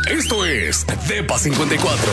Esto es Depa 54.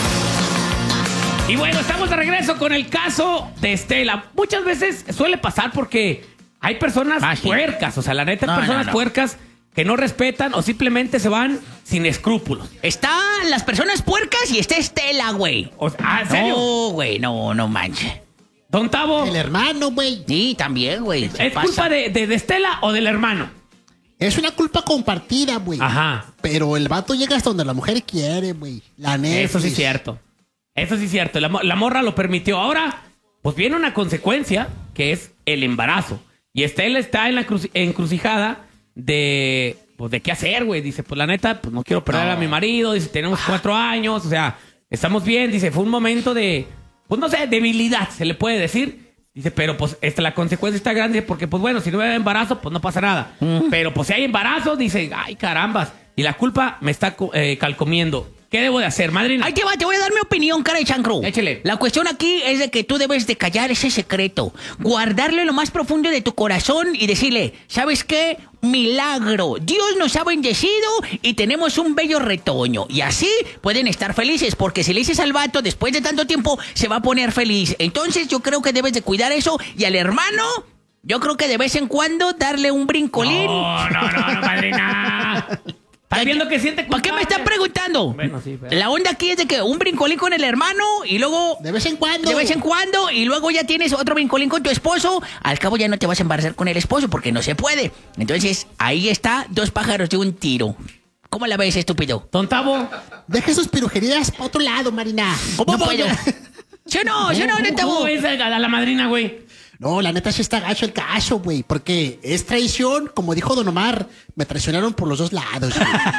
Y bueno, estamos de regreso con el caso de Estela. Muchas veces suele pasar porque hay personas puercas, o sea, la neta, hay personas puercas que no respetan o simplemente se van sin escrúpulos. Están las personas puercas y está Estela, güey. ¿En serio? No, güey, no manches. Don Tavo. El hermano, güey. Sí, también, güey. ¿Es culpa de Estela o del hermano? Es una culpa compartida, güey. Ajá. Pero el vato llega hasta donde la mujer quiere, güey. La neta. Eso sí es cierto. Eso sí es cierto. La morra lo permitió. Ahora, pues viene una consecuencia que es el embarazo. Y Estela está en la encrucijada de qué hacer, güey. Dice, pues la neta, pues no quiero perder a mi marido. Dice, tenemos 4 años. O sea, estamos bien. Dice, fue un momento de, pues no sé, debilidad, se le puede decir. Dice, pero pues la consecuencia está grande porque, pues bueno, si no hay embarazo, pues no pasa nada. Pero pues si hay embarazo, dice, ay, carambas. Y la culpa me está calcomiendo. ¿Qué debo de hacer, madrina? Ahí te va, te voy a dar mi opinión, cara de chancro. Échele. La cuestión aquí es de que tú debes de callar ese secreto, guardarlo en lo más profundo de tu corazón y decirle, ¿sabes qué? Milagro. Dios nos ha bendecido y tenemos un bello retoño. Y así pueden estar felices, porque si le dices al vato después de tanto tiempo, se va a poner feliz. Entonces yo creo que debes de cuidar eso. Y al hermano, yo creo que de vez en cuando darle un brincolín. No, madrina. ¿Estás viendo que siente culpable? ¿Para qué me estás preguntando? Bueno, sí, pero... La onda aquí es de que un brincolín con el hermano y luego... De vez en cuando. De vez en cuando y luego ya tienes otro brincolín con tu esposo. Al cabo ya no te vas a embarazar con el esposo porque no se puede. Entonces, ahí está 2 pájaros de un tiro. ¿Cómo la ves, estúpido? Don Tavo. Deja sus pirujerías para otro lado, Marina. ¿Cómo no puedo? ¿Sí o no? ¿Sí o no, neta? ¿Cómo ves a la madrina, güey? No, la neta sí está gacho el caso, güey. Porque es traición, como dijo Don Omar. Me traicionaron por los 2 lados,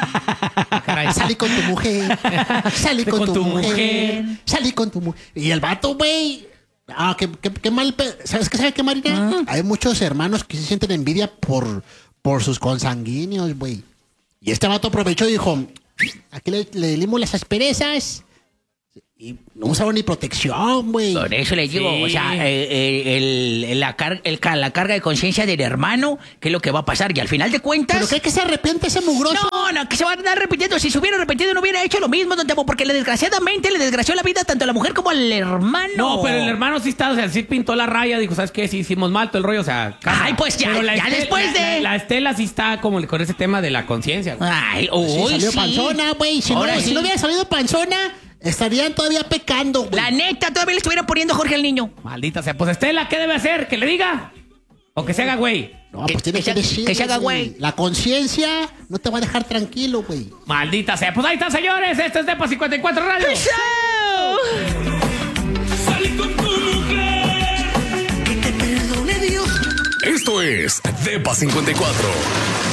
güey. Salí con tu mujer. Salí con tu mujer. Salí con tu mujer. Y el vato, güey. Ah, qué mal. ¿Sabes qué, Marina? Hay muchos hermanos que se sienten envidia por sus consanguíneos, güey. Y este vato aprovechó y dijo, aquí le dimos las asperezas. Y no usaron ni protección, güey. Por eso le digo, Sí. o sea, la carga de conciencia del hermano, ¿qué es lo que va a pasar? Y al final de cuentas... ¿Pero cree que se arrepiente ese mugroso? No, que se va a andar repitiendo. Si se hubiera arrepentido no hubiera hecho lo mismo, don Temo, porque desgraciadamente le desgració la vida tanto a la mujer como al hermano. No, pero el hermano sí está, o sea, sí pintó la raya, dijo, ¿sabes qué? Sí hicimos mal todo el rollo, o sea... Ay, pues ya, Pero ya después de... La Estela sí está como con ese tema de la conciencia. Ay, Sí, uy, salió sí. panzona, güey. Si no hubiera salido panzona, estarían todavía pecando, güey. La neta, todavía le estuviera poniendo Jorge al niño. Maldita sea. Pues Estela, ¿qué debe hacer? ¿Que le diga? ¿O que se haga güey? No, pues tiene que decir. que se haga güey. La conciencia no te va a dejar tranquilo, güey. Maldita sea. Pues ahí está, señores. Este es Depa 54 Radio. Salí con tu mujer. Que te perdone Dios. Esto es Depa 54.